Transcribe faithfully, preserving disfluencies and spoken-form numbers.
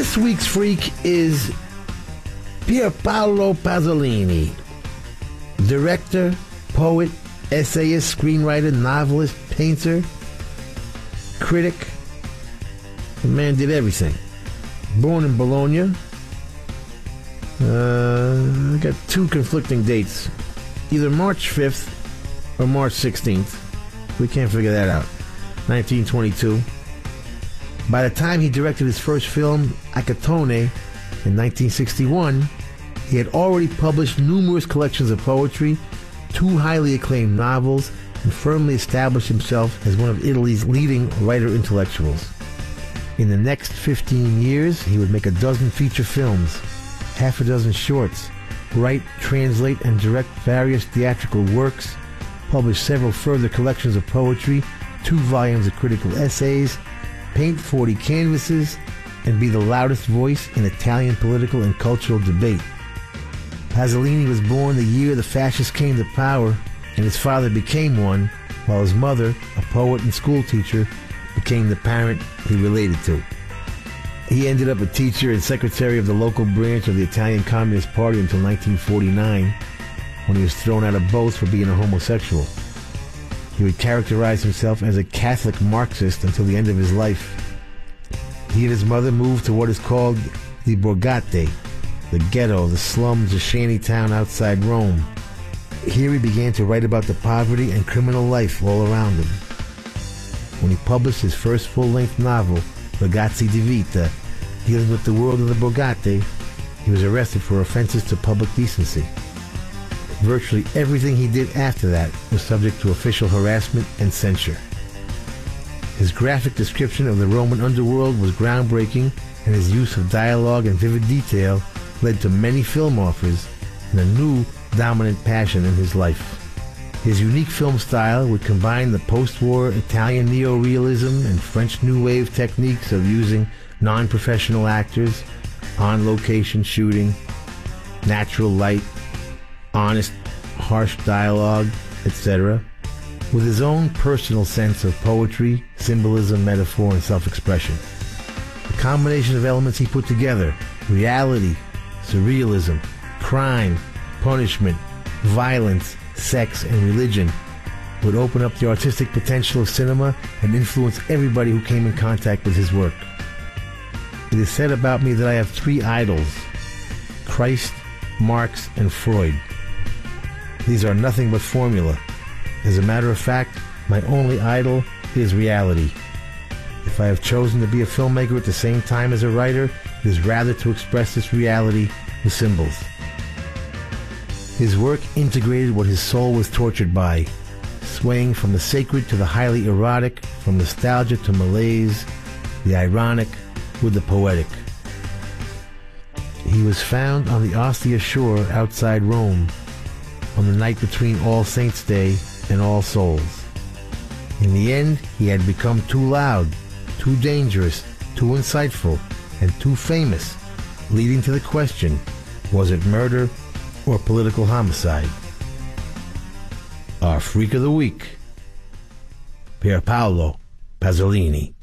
This week's freak is Pierpaolo Pasolini, director, poet, essayist, screenwriter, novelist, painter, critic. The man did everything. Born in Bologna. Uh, I got two conflicting dates. Either March fifth or March sixteenth. We can't figure that out. nineteen twenty-two. By the time he directed his first film, Acatone, in nineteen sixty-one, he had already published numerous collections of poetry, two highly acclaimed novels, and firmly established himself as one of Italy's leading writer-intellectuals. In the next fifteen years, he would make a dozen feature films, half a dozen shorts, write, translate, and direct various theatrical works, publish several further collections of poetry, two volumes of critical essays, paint forty canvases, and be the loudest voice in Italian political and cultural debate. Pasolini was born the year the fascists came to power, and his father became one, while his mother, a poet and schoolteacher, became the parent he related to. He ended up a teacher and secretary of the local branch of the Italian Communist Party until nineteen forty-nine, when he was thrown out of both for being a homosexual. He would characterize himself as a Catholic Marxist until the end of his life. He and his mother moved to what is called the Borgate, the ghetto, the slums, the shanty town outside Rome. Here he began to write about the poverty and criminal life all around him. When he published his first full-length novel, Ragazzi di Vita, dealing with the world of the Borgate, he was arrested for offenses to public decency. Virtually everything he did after that was subject to official harassment and censure. His graphic description of the Roman underworld was groundbreaking, and his use of dialogue and vivid detail led to many film offers and a new dominant passion in his life. His unique film style would combine the post-war Italian neorealism and French New Wave techniques of using non-professional actors, on-location shooting, natural light, honest, harsh dialogue, et cetera, with his own personal sense of poetry, symbolism, metaphor, and self-expression. The combination of elements he put together, reality, surrealism, crime, punishment, violence, sex, and religion, would open up the artistic potential of cinema and influence everybody who came in contact with his work. It is said about me that I have three idols: Christ, Marx, and Freud. These are nothing but formula. As a matter of fact, my only idol is reality. If I have chosen to be a filmmaker at the same time as a writer, it is rather to express this reality with symbols. His work integrated what his soul was tortured by, swaying from the sacred to the highly erotic, from nostalgia to malaise, the ironic with the poetic. He was found on the Ostia shore outside Rome on the night between All Saints' Day and All Souls. In the end, he had become too loud, too dangerous, too insightful, and too famous, leading to the question, was it murder or political homicide? Our Freak of the Week, Pierpaolo Pasolini.